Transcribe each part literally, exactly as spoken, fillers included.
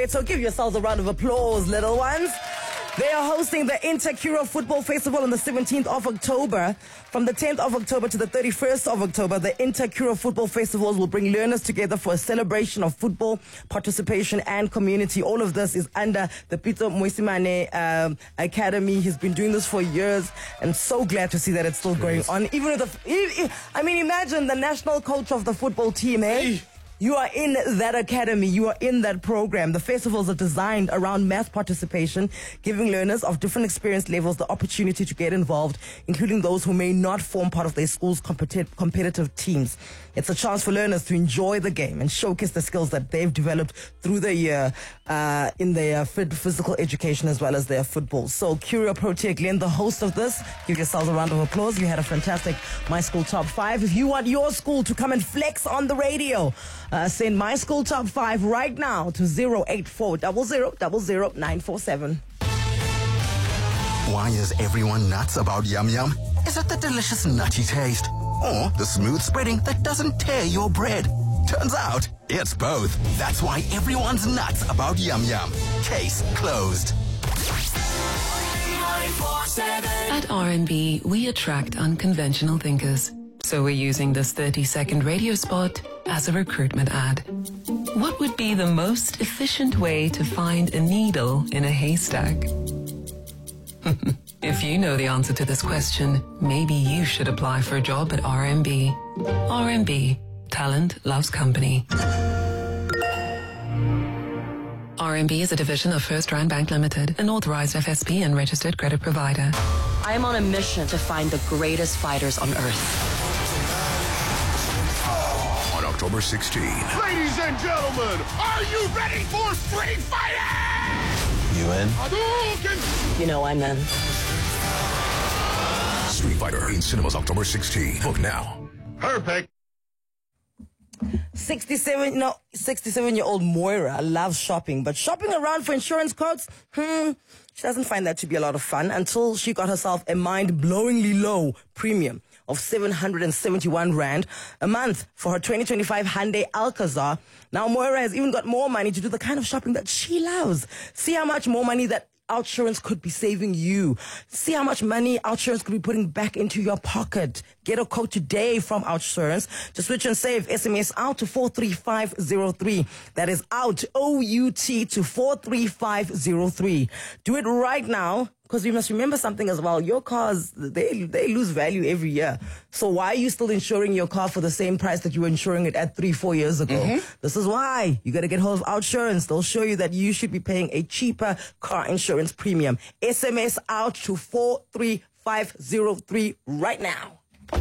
it. So give yourselves a round of applause, little ones. They are hosting the Intercura Football Festival on the seventeenth of October. From the tenth of October to the thirty-first of October, the Intercura Football Festivals will bring learners together for a celebration of football, participation, and community. All of this is under the Peter Moisimane um, Academy. He's been doing this for years, and so glad to see that it's still going on. Even with the, I mean, imagine the national coach of the football team, eh? Hey. You are in that academy. You are in that program. The festivals are designed around mass participation, giving learners of different experience levels the opportunity to get involved, including those who may not form part of their school's competi- competitive teams. It's a chance for learners to enjoy the game and showcase the skills that they've developed through the year uh, in their physical education as well as their football. So, Curia Protea Glenn, the host of this, give yourselves a round of applause. You had a fantastic My School Top five. If you want your school to come and flex on the radio, Uh, send My School Top five right now to zero eight four zero zero zero zero nine four seven. Why is everyone nuts about Yum Yum? Is it the delicious nutty taste? Or the smooth spreading that doesn't tear your bread? Turns out, it's both. That's why everyone's nuts about Yum Yum. Case closed. At R and B, we attract unconventional thinkers. So we're using this thirty-second radio spot as a recruitment ad. What would be the most efficient way to find a needle in a haystack? If you know the answer to this question, maybe you should apply for a job at R and B. R and B, talent loves company. R and B is a division of First Rand Bank Limited, an authorized F S P and registered credit provider. I am on a mission to find the greatest fighters on earth. On October sixteenth. Ladies and gentlemen, are you ready for Street Fighting? You in? Hadouken! You know I'm in. Street Fighter in cinemas October sixteenth. Book now. Perfect. sixty-seven, no, sixty-seven-year-old Moira loves shopping, but shopping around for insurance quotes, hmm, she doesn't find that to be a lot of fun until she got herself a mind-blowingly low premium of seven hundred seventy-one rand a month for her twenty twenty-five Hyundai Alcazar. Now Moira has even got more money to do the kind of shopping that she loves. See how much more money that OUTsurance could be saving you. See how much money OUTsurance could be putting back into your pocket. Get a quote today from OUTsurance. Just switch and save. S M S out to four three five zero three. That is out, O U T, to four three five zero three. Do it right now, because we must remember something as well. Your cars, they they lose value every year. So why are you still insuring your car for the same price that you were insuring it at three, four years ago? Mm-hmm. This is why. You got to get hold of OUTsurance. They'll show you that you should be paying a cheaper car insurance premium. S M S out to four three five zero three right now.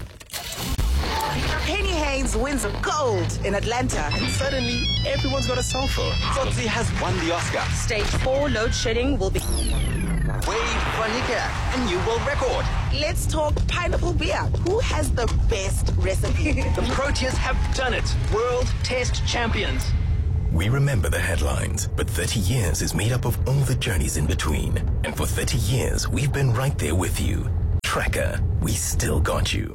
Penny Haynes wins gold in Atlanta. And suddenly, everyone's got a cell phone. Tsotsi has won the Oscar. Stage four load shedding will be... Wave Vanika, a new world record. Let's talk pineapple beer. Who has the best recipe? The Proteas have done it. World Test Champions. We remember the headlines, but thirty years is made up of all the journeys in between. And for thirty years, we've been right there with you. Tracker, we still got you.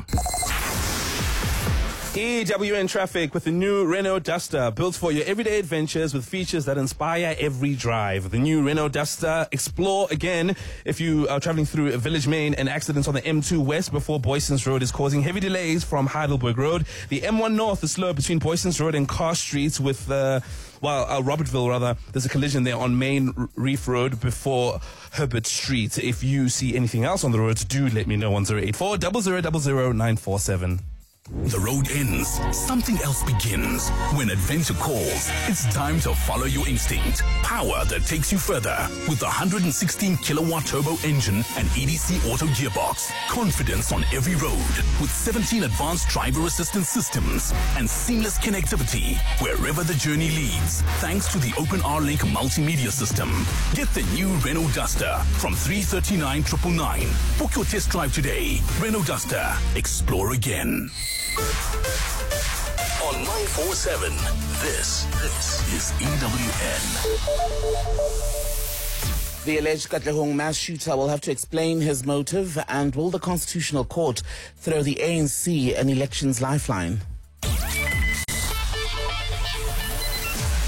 E W N Traffic with the new Renault Duster, built for your everyday adventures with features that inspire every drive. The new Renault Duster, explore again if you are traveling through Village Main and accidents on the M two West before Boysons Road is causing heavy delays from Heidelberg Road. The M one North is slow between Boysons Road and Carr Streets with, uh, well, uh, Robertville rather. There's a collision there on Main Reef Road before Herbert Street. If you see anything else on the roads, do let me know on zero eight four zero zero zero zero nine four seven. The road ends, something else begins. When adventure calls, it's time to follow your instinct. Power that takes you further with the one hundred sixteen kilowatt turbo engine and E D C auto gearbox. Confidence on every road with seventeen advanced driver assistance systems and seamless connectivity wherever the journey leads. Thanks to the OpenR Link multimedia system. Get the new Renault Duster from three thirty-nine nine nine nine. Book your test drive today. Renault Duster. Explore again. On nine four seven, this, this is E W N. The alleged Katlehong mass shooter will have to explain his motive, and will the Constitutional Court throw the A N C an elections lifeline?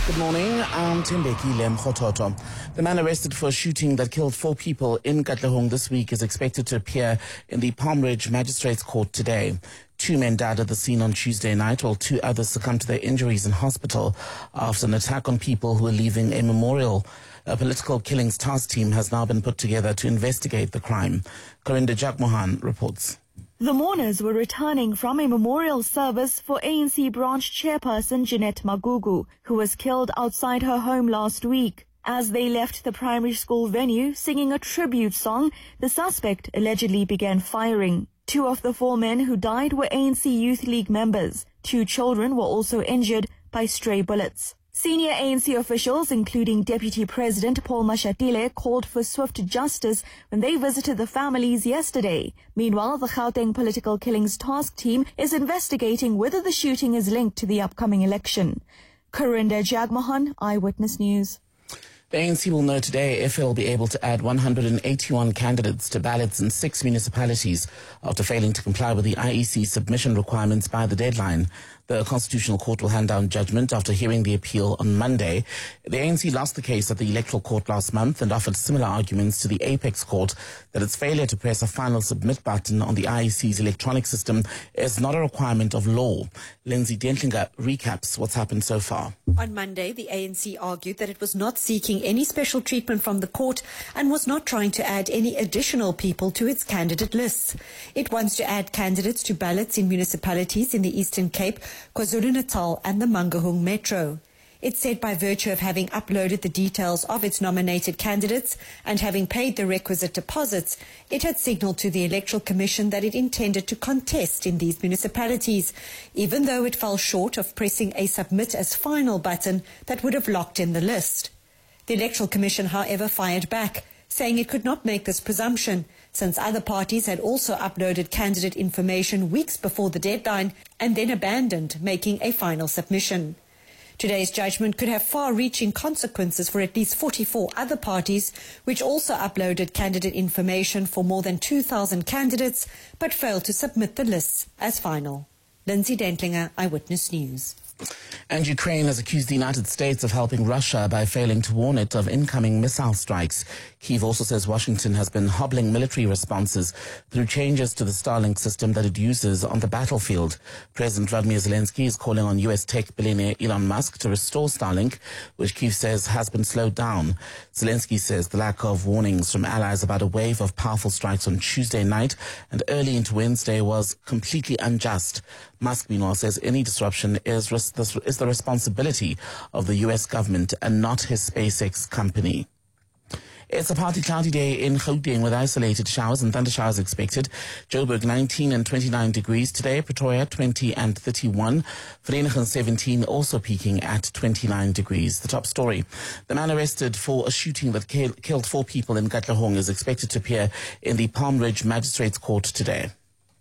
Good morning. I'm Tembeki Lem Khototo. The man arrested for a shooting that killed four people in Katlehong this week is expected to appear in the Palm Ridge Magistrates Court today. Two men died at the scene on Tuesday night, while two others succumbed to their injuries in hospital after an attack on people who were leaving a memorial. A political killings task team has now been put together to investigate the crime. Corinda Jagmohan reports. The mourners were returning from a memorial service for A N C branch chairperson Jeanette Magugu, who was killed outside her home last week. As they left the primary school venue singing a tribute song, the suspect allegedly began firing. Two of the four men who died were A N C Youth League members. Two children were also injured by stray bullets. Senior A N C officials, including Deputy President Paul Mashatile, called for swift justice when they visited the families yesterday. Meanwhile, the Gauteng Political Killings Task Team is investigating whether the shooting is linked to the upcoming election. Corinda Jagmohan, Eyewitness News. The A N C will know today if it will be able to add one hundred eighty-one candidates to ballots in six municipalities after failing to comply with the I E C submission requirements by the deadline. The Constitutional Court will hand down judgment after hearing the appeal on Monday. The A N C lost the case at the Electoral Court last month and offered similar arguments to the Apex Court that its failure to press a final submit button on the I E C's electronic system is not a requirement of law. Lindsay Dentlinger recaps what's happened so far. On Monday, the A N C argued that it was not seeking any special treatment from the court and was not trying to add any additional people to its candidate lists. It wants to add candidates to ballots in municipalities in the Eastern Cape, KwaZulu-Natal and the Mangaung Metro. It said by virtue of having uploaded the details of its nominated candidates and having paid the requisite deposits, it had signalled to the Electoral Commission that it intended to contest in these municipalities, even though it fell short of pressing a submit as final button that would have locked in the list. The Electoral Commission, however, fired back, saying it could not make this presumption, since other parties had also uploaded candidate information weeks before the deadline and then abandoned making a final submission. Today's judgment could have far-reaching consequences for at least forty-four other parties, which also uploaded candidate information for more than two thousand candidates, but failed to submit the lists as final. Lindsay Dentlinger, Eyewitness News. And Ukraine has accused the United States of helping Russia by failing to warn it of incoming missile strikes. Kyiv also says Washington has been hobbling military responses through changes to the Starlink system that it uses on the battlefield. President Vladimir Zelensky is calling on U S tech billionaire Elon Musk to restore Starlink, which Kyiv says has been slowed down. Zelensky says the lack of warnings from allies about a wave of powerful strikes on Tuesday night and early into Wednesday was completely unjust. Musk, meanwhile, says any disruption is, res- is the responsibility of the U S government and not his SpaceX company. It's a partly cloudy day in Gauteng with isolated showers and thunder showers expected. Joburg nineteen and twenty-nine degrees today. Pretoria twenty and thirty-one. Vereeniging seventeen, also peaking at twenty-nine degrees. The top story. The man arrested for a shooting that kill- killed four people in Katlehong is expected to appear in the Palm Ridge Magistrates Court today.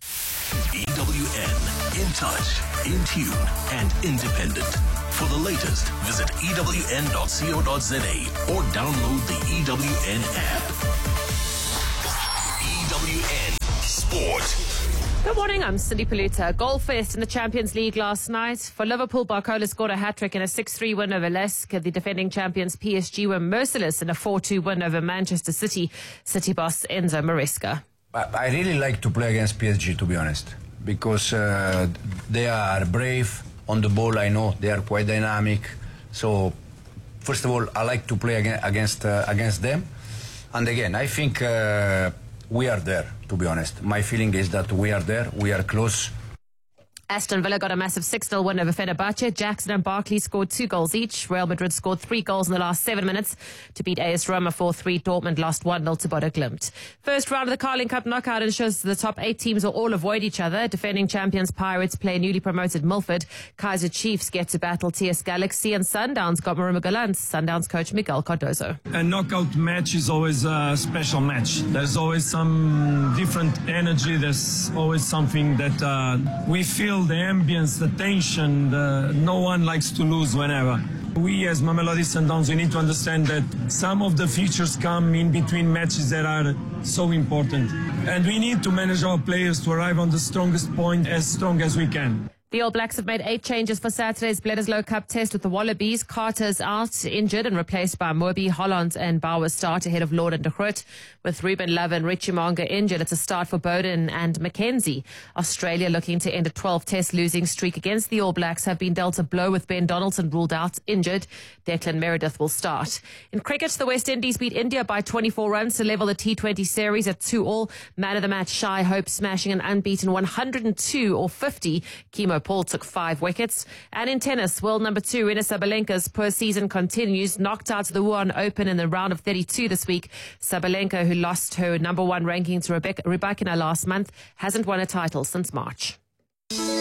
E W N, in touch, in tune, and independent. For the latest, visit E W N dot co dot za or download the E W N app. E W N Sport. Good morning, I'm Cindy Paluta. Goal fest in the Champions League last night. For Liverpool, Barcola scored a hat-trick in a six three win over Leicester. The defending champions P S G were merciless in a four two win over Manchester City. City boss Enzo Maresca. I really like to play against P S G, to be honest, because uh, they are brave on the ball. I know they are quite dynamic. So, first of all, I like to play against uh, against them. And again, I think uh, we are there, to be honest. My feeling is that we are there, we are close. Aston Villa got a massive six nil win over Fenerbahce. Jackson and Barkley scored two goals each. Real Madrid scored three goals in the last seven minutes to beat A S Roma four three. Dortmund lost one nil to Bodo Glimt. First round of the Carling Cup knockout ensures the top eight teams will all avoid each other. Defending champions Pirates play newly promoted Milford. Kaiser Chiefs get to battle T S Galaxy, and Sundowns got Maruma Gallant. Sundowns coach Miguel Cardozo. A knockout match is always a special match. There's always some different energy. There's always something that uh, we feel. The ambience, the tension, the, no one likes to lose whenever. We as Mamelodi Sundowns, we need to understand that some of the features come in between matches that are so important. And we need to manage our players to arrive on the strongest point as strong as we can. The All Blacks have made eight changes for Saturday's Bledisloe Cup test with the Wallabies. Carter's out, injured, and replaced by Moby, Holland and Bauer start ahead of Lord and de Groot. With Ruben Love and Richie Monga injured, it's a start for Bowden and McKenzie. Australia, looking to end a twelve-test losing streak against the All Blacks, have been dealt a blow with Ben Donaldson ruled out, injured. Declan Meredith will start. In cricket, the West Indies beat India by twenty-four runs to level the T twenty series at two all. Man of the match, Shai Hope, smashing an unbeaten one hundred two or fifty. Kimo Paul took five wickets. And in tennis, world number two, Rina Sabalenka's poor season continues. Knocked out of the Wuhan Open in the round of thirty-two this week. Sabalenka, who lost her number one ranking to Rebecca Rybakina last month, hasn't won a title since March.